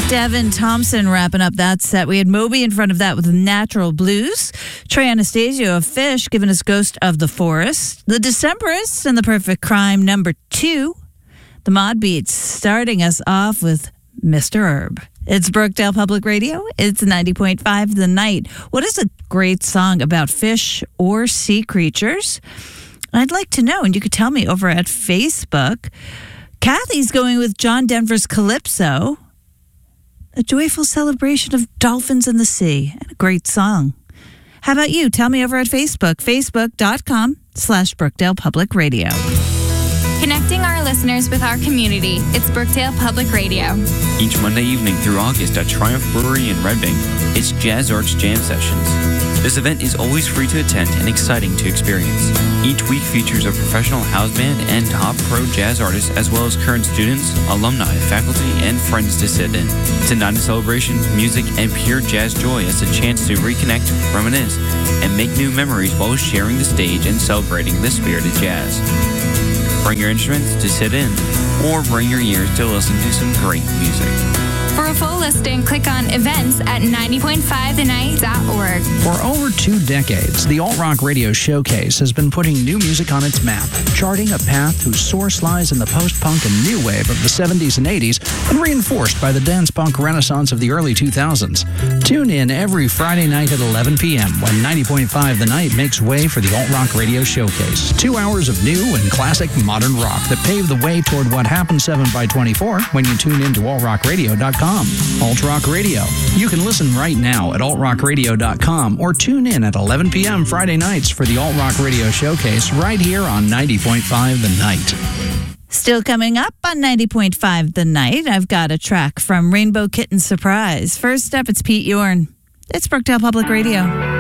Devin Thompson wrapping up that set. We had Moby in front of that with Natural Blues. Trey Anastasio of Fish giving us Ghost of the Forest. The Decemberists and The Perfect Crime #2. The Mod Beats starting us off with Mr. Herb. It's Brookdale Public Radio. It's 90.5 The Night. What is a great song about fish or sea creatures? I'd like to know, and you could tell me over at Facebook. Kathy's going with John Denver's Calypso. A joyful celebration of dolphins in the sea. And a great song. How about you? Tell me over at Facebook. Facebook.com/Brookdale Public Radio. Connecting our listeners with our community. It's Brookdale Public Radio. Each Monday evening through August at Triumph Brewery in Red Bank, it's Jazz Arts Jam Sessions. This event is always free to attend and exciting to experience. Each week features a professional house band and top pro jazz artists, as well as current students, alumni, faculty, and friends to sit in. It's a night of celebration, music, and pure jazz joy as a chance to reconnect, reminisce, and make new memories while sharing the stage and celebrating the spirit of jazz. Bring your instruments to sit in, or bring your ears to listen to some great music. For a full listing, click on events at 90.5thenight.org. For over 2 decades, the Alt Rock Radio Showcase has been putting new music on its map, charting a path whose source lies in the post-punk and new wave of the 70s and 80s, and reinforced by the dance punk renaissance of the early 2000s. Tune in every Friday night at 11 p.m. when 90.5 The Night makes way for the Alt Rock Radio Showcase. 2 hours of new and classic modern rock that pave the way toward what happens 7x24 when you tune in to altrockradio.com. Alt Rock Radio. You can listen right now at altrockradio.com or tune in at 11 p.m. Friday nights for the Alt Rock Radio Showcase right here on 90.5 The Night. Still coming up on 90.5 The Night, I've got a track from Rainbow Kitten Surprise. First up, it's Pete Yorn. It's Brookdale Public Radio.